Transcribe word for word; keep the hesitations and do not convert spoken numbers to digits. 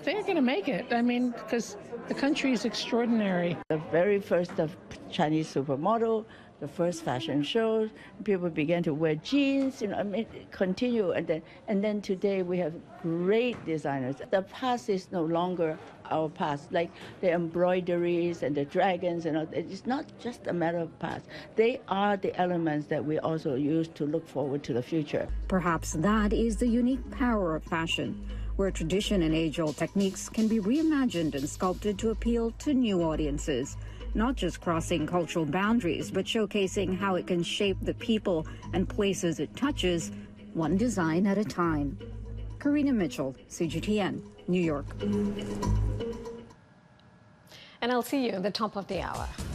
they're going to make it. I mean, because the country is extraordinary. The very first of Chinese supermodel, the first fashion shows, people began to wear jeans, you know, I mean, continue, and then, and then today we have great designers. The past is no longer our past, like the embroideries and the dragons, and all, it's not just a matter of past. They are the elements that we also use to look forward to the future. Perhaps that is the unique power of fashion, where tradition and age-old techniques can be reimagined and sculpted to appeal to new audiences, not just crossing cultural boundaries, but showcasing how it can shape the people and places it touches, one design at a time. Karina Mitchell, C G T N, New York. And I'll see you at the top of the hour.